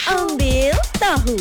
Ambil tahu.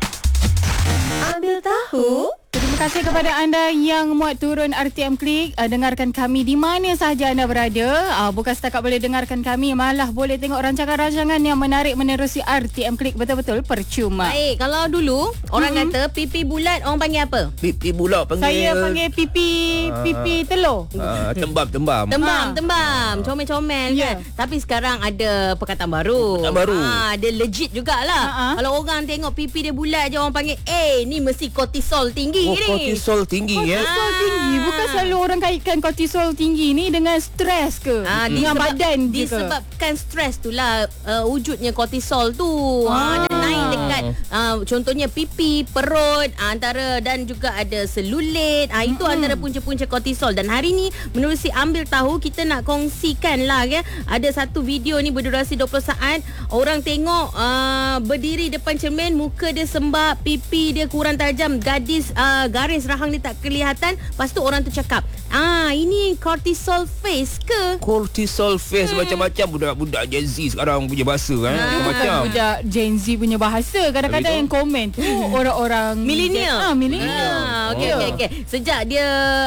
Ambil tahu. Terima kasih kepada anda yang muat turun RTM Klik. Dengarkan kami di mana sahaja anda berada. Bukan setakat boleh dengarkan kami, malah boleh tengok rancangan-rancangan yang menarik menerusi RTM Klik. Betul-betul percuma. Baik, kalau dulu orang kata pipi bulat, orang panggil apa? Pipi bulat panggil. Saya panggil pipi telur. Tembam. Tembam. Comel-comel Ya. kan. Tapi sekarang ada perkataan baru. Perkataan baru. Dia legit jugalah. Kalau orang tengok pipi dia bulat je, orang panggil ni mesti kortisol tinggi ni. Kortisol tinggi Kortisol tinggi. Bukan selalu orang kaitkan kortisol tinggi ni dengan stres ke? Dengan badan je ke? Disebabkan stres tu lah wujudnya kortisol tu. Dia naik dekat contohnya pipi, perut, antara dan juga ada selulit. Itu antara punca-punca kortisol. Dan hari ni menerusi Ambil Tahu, kita nak kongsikan lah ya. Ada satu video ni berdurasi 20 saat. Orang tengok berdiri depan cermin, muka dia sembab, pipi dia kurang tajam, garis rahang dia tak kelihatan. Lepas tu orang tu cakap, ini cortisol face ke? Cortisol face macam-macam budak-budak Gen Z sekarang punya bahasa macam-macam. Budak Gen Z punya bahasa. Kadang-kadang yang komen tu orang-orang milenial. Milenial. Okey. Sejak dia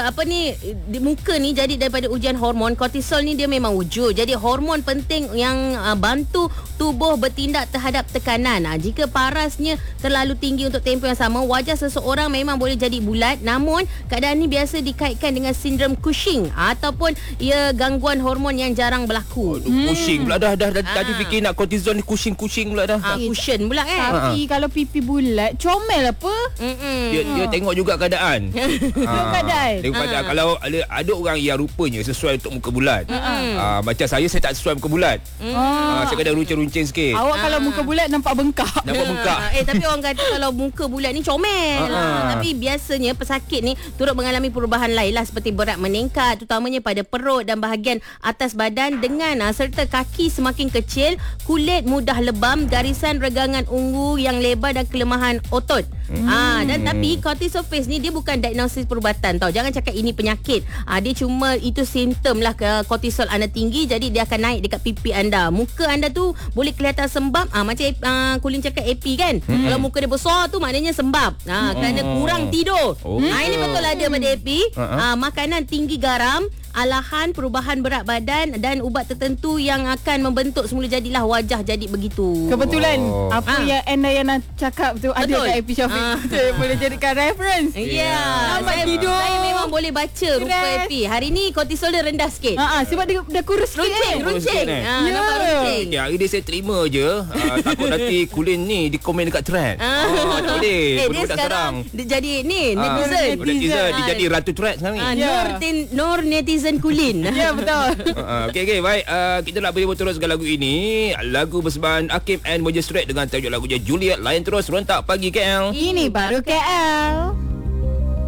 di muka ni jadi daripada ujian hormon, kortisol ni dia memang wujud. Jadi hormon penting yang bantu tubuh bertindak terhadap tekanan. Jika parasnya terlalu tinggi untuk tempoh yang sama, wajah seseorang memang boleh jadi bulat. Namun keadaan ni biasa dikaitkan dengan sindrom Cushing ataupun ia gangguan hormon yang jarang berlaku. Cushing pula dah tadi fikir nak kortison ni Cushing pula dah. Cushion pula kan. Tapi kalau pipi bulat, comel apa? Dia tengok juga keadaan. Tengok keadaan. Tengok keadaan. Kalau ada orang yang rupanya sesuai untuk muka bulat. Macam saya tak sesuai muka bulat. Saya kena runcing-runcing sikit. Awak kalau muka bulat nampak bengkak. Tapi orang kata kalau muka bulat ni comel. Tapi biasanya pesakit ni turut mengalami perubahan lain lah, seperti berat meningkat, terutamanya pada perut dan bahagian atas badan, dengan serta kaki semakin kecil, kulit mudah lebam, garisan regangan ungu yang lebar dan kelemahan otot. Dan tapi cortisol face ni dia bukan diagnosis perubatan tau. Jangan cakap ini penyakit. Dia cuma itu simptom lah kortisol anda tinggi, jadi dia akan naik dekat pipi anda. Muka anda tu boleh kelihatan sembab. Macam Kulin cakap AP kan. Kalau muka dia besar tu maknanya sembab. Kerana kurang tidur. Ini betul ada pada AP. Makanan tinggi garam, alahan, perubahan berat badan dan ubat tertentu yang akan membentuk semula jadilah wajah jadi begitu. Kebetulan apa yang Yana cakap tu ada kat AP Syafiq. Saya boleh jadikan reference. Ya, saya memang boleh baca rupa AP. Hari ni kortisol dia rendah sikit. Sebab dia dah kurus sikit. Runcing. Nampak runcing. Hari ni saya terima je. Takut nanti Kulin ni di komen dekat thread. Tak boleh. Dia sekarang dia jadi ni netizen. Dia jadi ratu thread sekarang ni. Nur netizen Kulin. Ya, betul. Okey, baik. Kita nak beri teruskan lagu ini. Lagu bersebahan Hakim and Moja Straight dengan tajuk lagunya Juliet. Layan terus Rentak Pagi KL. Ini baru KL.